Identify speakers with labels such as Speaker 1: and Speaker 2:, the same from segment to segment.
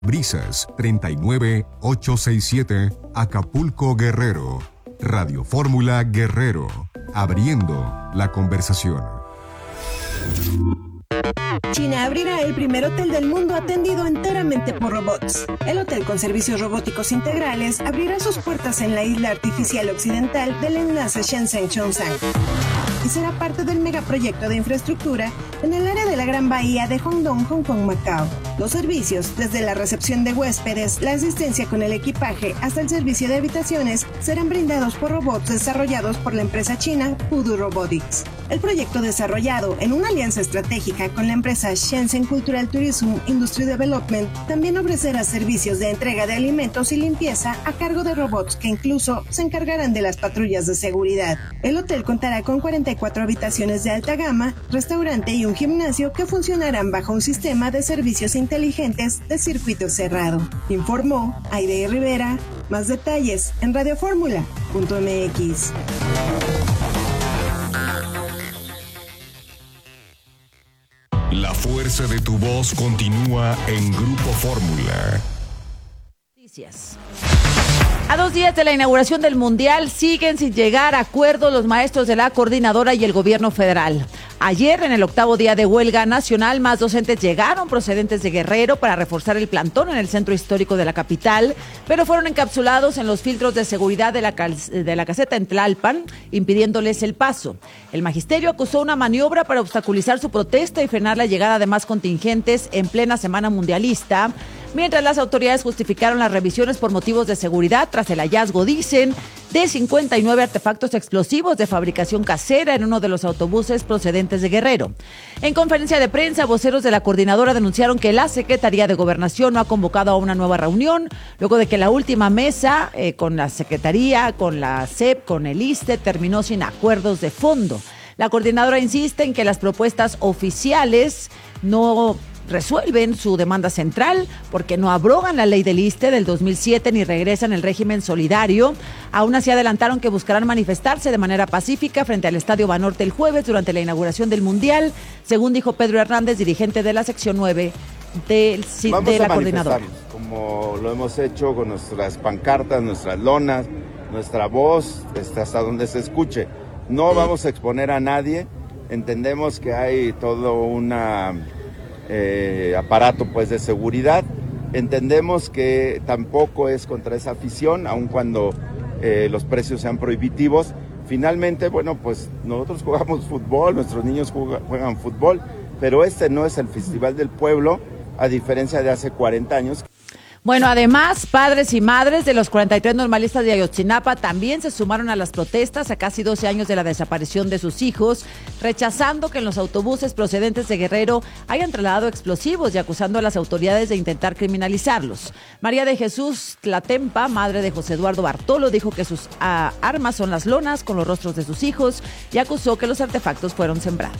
Speaker 1: Brisas 39867, Acapulco, Guerrero. Radio Fórmula Guerrero, abriendo la conversación.
Speaker 2: China abrirá el primer hotel del mundo atendido enteramente por robots. El hotel con servicios robóticos integrales abrirá sus puertas en la isla artificial occidental del enlace Shenzhen-Zhongshan y será parte del megaproyecto de infraestructura en el área de la Gran Bahía de Hongdong, Hong Kong, Macao. Los servicios, desde la recepción de huéspedes, la asistencia con el equipaje hasta el servicio de habitaciones, serán brindados por robots desarrollados por la empresa china Pudu Robotics. El proyecto, desarrollado en una alianza estratégica con la empresa Shenzhen Cultural Tourism Industry Development, también ofrecerá servicios de entrega de alimentos y limpieza a cargo de robots que incluso se encargarán de las patrullas de seguridad. El hotel contará con 44 habitaciones de alta gama, restaurante y un gimnasio que funcionarán bajo un sistema de servicios inteligentes de circuito cerrado. Informó Aide Rivera. Más detalles en radioformula.mx.
Speaker 1: La fuerza de tu voz continúa en Grupo Fórmula.
Speaker 3: Noticias. A 2 días de la inauguración del Mundial, siguen sin llegar a acuerdos los maestros de la coordinadora y el gobierno federal. Ayer, en el 8º día de huelga nacional, más docentes llegaron procedentes de Guerrero para reforzar el plantón en el centro histórico de la capital, pero fueron encapsulados en los filtros de seguridad de la caseta en Tlalpan, impidiéndoles el paso. El magisterio acusó una maniobra para obstaculizar su protesta y frenar la llegada de más contingentes en plena semana mundialista, mientras las autoridades justificaron las revisiones por motivos de seguridad tras el hallazgo, dicen, de 59 artefactos explosivos de fabricación casera en uno de los autobuses procedentes de Guerrero. En conferencia de prensa, voceros de la coordinadora denunciaron que la Secretaría de Gobernación no ha convocado a una nueva reunión, luego de que la última mesa con la Secretaría, con la SEP, con el ISSSTE, terminó sin acuerdos de fondo. La coordinadora insiste en que las propuestas oficiales no resuelven su demanda central porque no abrogan la ley del ISSSTE del 2007 ni regresan el régimen solidario. Aún así adelantaron que buscarán manifestarse de manera pacífica frente al Estadio Banorte el jueves durante la inauguración del Mundial, según dijo Pedro Hernández, dirigente de la sección 9 de la coordinadora.
Speaker 4: Como lo hemos hecho con nuestras pancartas, nuestras lonas, nuestra voz, hasta donde se escuche. No vamos a exponer a nadie, entendemos que hay todo una aparato pues de seguridad, entendemos que tampoco es contra esa afición, aun cuando los precios sean prohibitivos. Finalmente, bueno, pues nosotros jugamos fútbol, nuestros niños juegan fútbol, pero este no es el Festival del Pueblo, a diferencia de hace 40 años.
Speaker 3: Bueno, además, padres y madres de los 43 normalistas de Ayotzinapa también se sumaron a las protestas a casi 12 años de la desaparición de sus hijos, rechazando que en los autobuses procedentes de Guerrero hayan trasladado explosivos y acusando a las autoridades de intentar criminalizarlos. María de Jesús Tlatempa, madre de José Eduardo Bartolo, dijo que sus armas son las lonas con los rostros de sus hijos y acusó que los artefactos fueron sembrados.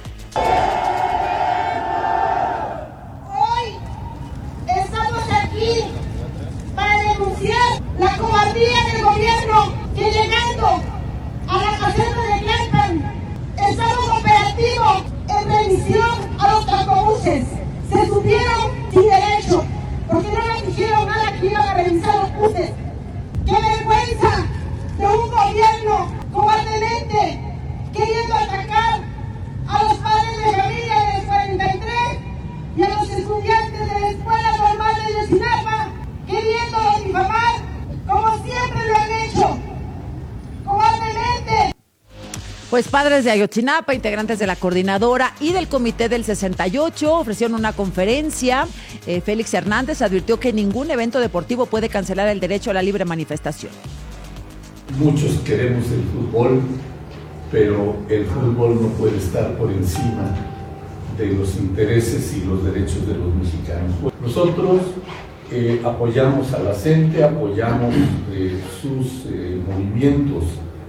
Speaker 5: Para denunciar la cobardía del gobierno que, llegando a la caseta de Tlalpan, estaba operativo en revisión a los autobuses. Se subieron sin derecho, porque no les dijeron nada que iban a revisar los buses. ¡Qué vergüenza de un gobierno cobardemente queriendo atacar a los padres de familia del 43 y a los estudiantes de la Escuela Normal de Ayotzinapa, queriéndolos difamar, como siempre lo han hecho, cobardemente?
Speaker 3: Pues padres de Ayotzinapa, integrantes de la coordinadora y del comité del 68 ofrecieron una conferencia. Félix Hernández advirtió que ningún evento deportivo puede cancelar el derecho a la libre manifestación.
Speaker 6: Muchos queremos el fútbol, pero el fútbol no puede estar por encima de los intereses y los derechos de los mexicanos. Nosotros apoyamos a la gente, apoyamos sus movimientos,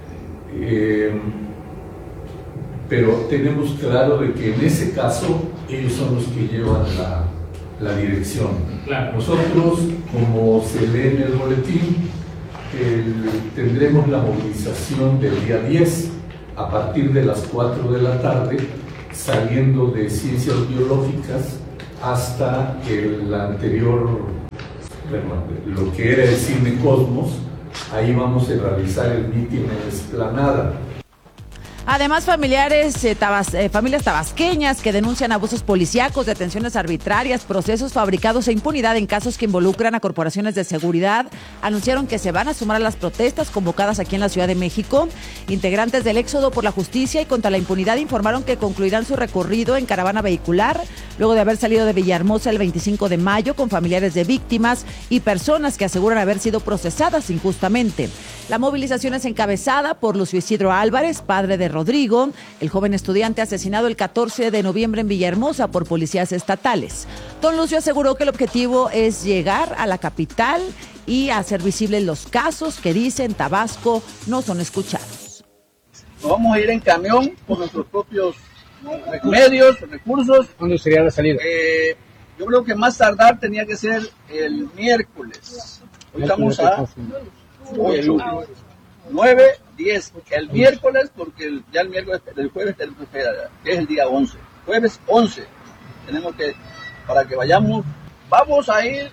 Speaker 6: pero tenemos claro de que en ese caso ellos son los que llevan la dirección. Claro. Nosotros, como se lee en el boletín, tendremos la movilización del día 10 a partir de las 4 de la tarde, saliendo de Ciencias Biológicas hasta el anterior lo que era el Cine Cosmos, ahí vamos a realizar el mitin en la explanada.
Speaker 3: Además, familias tabasqueñas que denuncian abusos policíacos, detenciones arbitrarias, procesos fabricados e impunidad en casos que involucran a corporaciones de seguridad, anunciaron que se van a sumar a las protestas convocadas aquí en la Ciudad de México. Integrantes del Éxodo por la Justicia y contra la Impunidad informaron que concluirán su recorrido en caravana vehicular, luego de haber salido de Villahermosa el 25 de mayo con familiares de víctimas y personas que aseguran haber sido procesadas injustamente. La movilización es encabezada por Lucio Isidro Álvarez, padre de Rodrigo, el joven estudiante asesinado el 14 de noviembre en Villahermosa por policías estatales. Don Lucio aseguró que el objetivo es llegar a la capital y hacer visibles los casos que dicen Tabasco no son escuchados.
Speaker 7: Nos vamos a ir en camión con nuestros propios medios, recursos.
Speaker 8: ¿Cuándo sería la salida?
Speaker 7: Yo creo que más tardar tenía que ser el miércoles. Hoy estamos a 8, 9, 10. El miércoles, porque ya el jueves tenemos que es el día 11. Jueves 11. Tenemos que, para que vayamos, vamos a ir,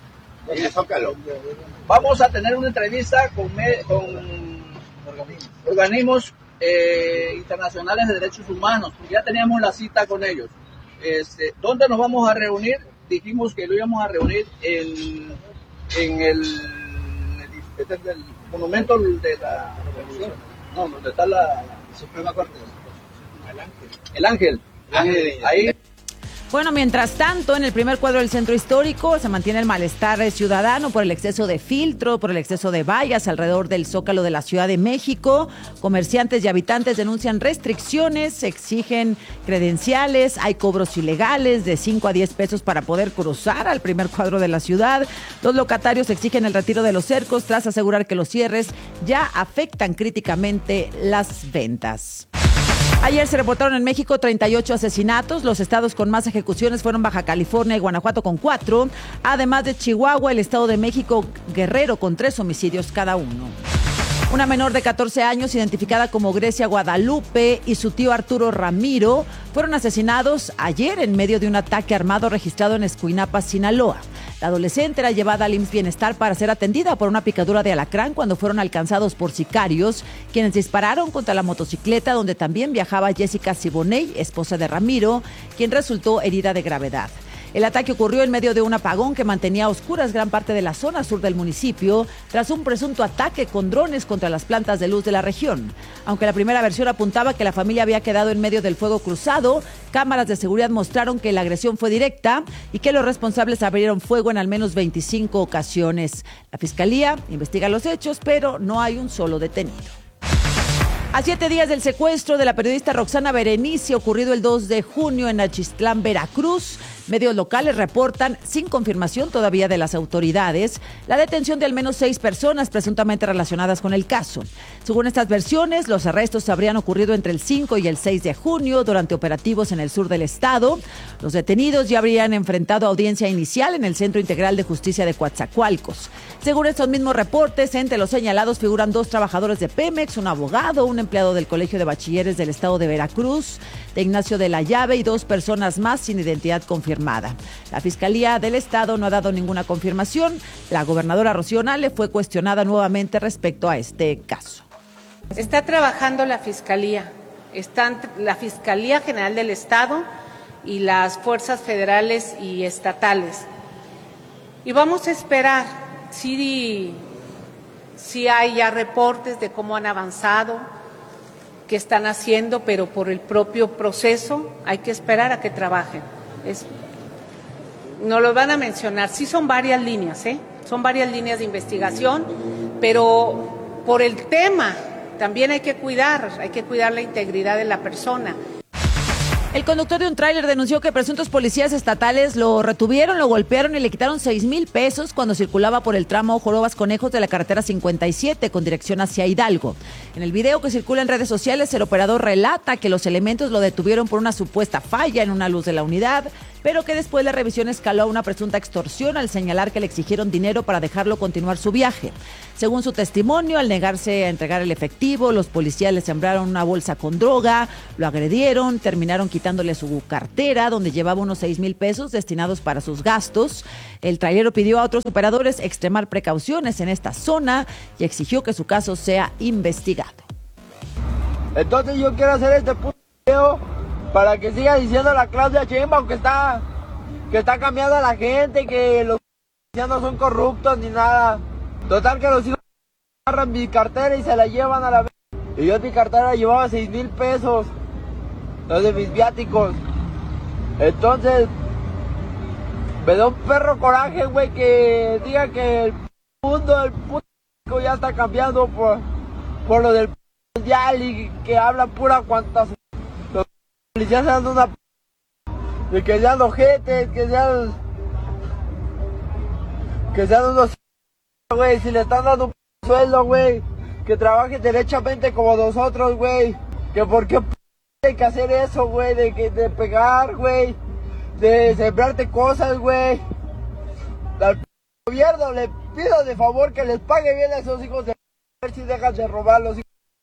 Speaker 7: vamos a tener una entrevista con organismos internacionales de derechos humanos, porque ya teníamos la cita con ellos. ¿Dónde nos vamos a reunir? Dijimos que lo íbamos a reunir en el monumento de la Revolución, no, donde está la Suprema Corte, el Ángel, ahí.
Speaker 3: Bueno, mientras tanto, en el primer cuadro del centro histórico se mantiene el malestar ciudadano por el exceso de filtro, por el exceso de vallas alrededor del Zócalo de la Ciudad de México. Comerciantes y habitantes denuncian restricciones, exigen credenciales, hay cobros ilegales de 5 a 10 pesos para poder cruzar al primer cuadro de la ciudad. Los locatarios exigen el retiro de los cercos tras asegurar que los cierres ya afectan críticamente las ventas. Ayer se reportaron en México 38 asesinatos. Los estados con más ejecuciones fueron Baja California y Guanajuato con 4. Además de Chihuahua, el Estado de México, Guerrero con 3 homicidios cada uno. Una menor de 14 años, identificada como Grecia Guadalupe, y su tío Arturo Ramiro fueron asesinados ayer en medio de un ataque armado registrado en Escuinapa, Sinaloa. La adolescente era llevada al IMSS Bienestar para ser atendida por una picadura de alacrán cuando fueron alcanzados por sicarios, quienes dispararon contra la motocicleta donde también viajaba Jessica Siboney, esposa de Ramiro, quien resultó herida de gravedad. El ataque ocurrió en medio de un apagón que mantenía a oscuras gran parte de la zona sur del municipio tras un presunto ataque con drones contra las plantas de luz de la región. Aunque la primera versión apuntaba que la familia había quedado en medio del fuego cruzado, cámaras de seguridad mostraron que la agresión fue directa y que los responsables abrieron fuego en al menos 25 ocasiones. La fiscalía investiga los hechos, pero no hay un solo detenido. A 7 días del secuestro de la periodista Roxana Berenice, ocurrido el 2 de junio en Achistlán, Veracruz, medios locales reportan, sin confirmación todavía de las autoridades, la detención de al menos 6 personas presuntamente relacionadas con el caso. Según estas versiones, los arrestos habrían ocurrido entre el 5 y el 6 de junio durante operativos en el sur del estado. Los detenidos ya habrían enfrentado audiencia inicial en el Centro Integral de Justicia de Coatzacoalcos. Según estos mismos reportes, entre los señalados figuran 2 trabajadores de Pemex, un abogado, un empleado del Colegio de Bachilleres del Estado de Veracruz, de Ignacio de la Llave, y 2 personas más sin identidad confirmada. La Fiscalía del Estado no ha dado ninguna confirmación. La gobernadora Rocío Nale fue cuestionada nuevamente respecto a este caso.
Speaker 9: Está trabajando la Fiscalía. Están la Fiscalía General del Estado y las fuerzas federales y estatales. Y vamos a esperar. Sí hay ya reportes de cómo han avanzado, qué están haciendo, pero por el propio proceso hay que esperar a que trabajen. No lo van a mencionar, sí son varias líneas, son varias líneas de investigación, pero por el tema también hay que cuidar la integridad de la persona.
Speaker 3: El conductor de un tráiler denunció que presuntos policías estatales lo retuvieron, lo golpearon y le quitaron 6,000 pesos cuando circulaba por el tramo Jorobas Conejos de la carretera 57 con dirección hacia Hidalgo. En el video que circula en redes sociales, el operador relata que los elementos lo detuvieron por una supuesta falla en una luz de la unidad, pero que después la revisión escaló a una presunta extorsión al señalar que le exigieron dinero para dejarlo continuar su viaje. Según su testimonio, al negarse a entregar el efectivo, los policías le sembraron una bolsa con droga, lo agredieron, terminaron quitándole su cartera, donde llevaba unos 6,000 pesos destinados para sus gastos. El trailero pidió a otros operadores extremar precauciones en esta zona y exigió que su caso sea investigado.
Speaker 8: Entonces yo quiero hacer este video para que siga diciendo la Claudia Sheinbaum que está cambiando a la gente, que los ya no son corruptos ni nada. Total que los hijos agarran mi cartera y se la llevan a la vez. Y yo en mi cartera llevaba 6,000 pesos, los de mis viáticos. Entonces, me da un perro coraje, güey, que diga que el mundo, el puto ya está cambiando por lo del mundial y que habla pura cuantas. Los policías se dan una de que sean ojetes, que sean unos, güey, si le están dando un sueldo, güey, que trabajen derechamente como nosotros, güey, que por qué hay que hacer eso, güey, de pegar, güey, de sembrarte cosas, güey. Al gobierno le pido de favor que les pague bien a esos hijos de ver si dejan de robarlos.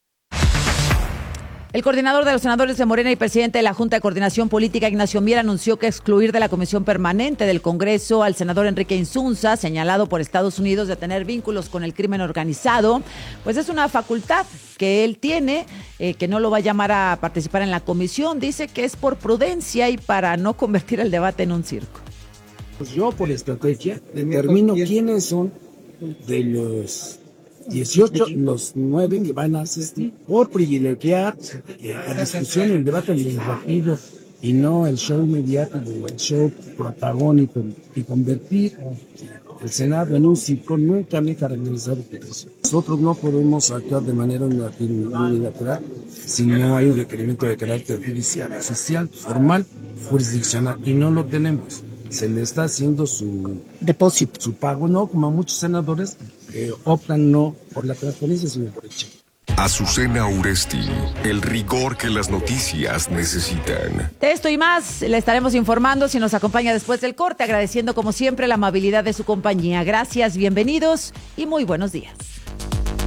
Speaker 3: El coordinador de los senadores de Morena y presidente de la Junta de Coordinación Política, Ignacio Mier, anunció que excluir de la Comisión Permanente del Congreso al senador Enrique Insunza, señalado por Estados Unidos de tener vínculos con el crimen organizado, pues es una facultad que él tiene, que no lo va a llamar a participar en la comisión. Dice que es por prudencia y para no convertir el debate en un circo.
Speaker 10: Pues yo, por estrategia, determino quiénes son de los 18, los 9 que van a asistir, por privilegiar la discusión y el debate legislativo y no el show mediático, el show protagónico, y convertir el Senado en un circo nunca me caracterizado por eso. Nosotros no podemos actuar de manera unilateral si no hay un requerimiento de carácter judicial, social, formal, jurisdiccional, y no lo tenemos. Se le está haciendo su depósito, su pago, no como a muchos senadores que optan no por la transparencia, sino por el cheque.
Speaker 1: Azucena Uresti, el rigor que las noticias necesitan.
Speaker 3: De esto y más le estaremos informando si nos acompaña después del corte, agradeciendo como siempre la amabilidad de su compañía. Gracias, bienvenidos y muy buenos días.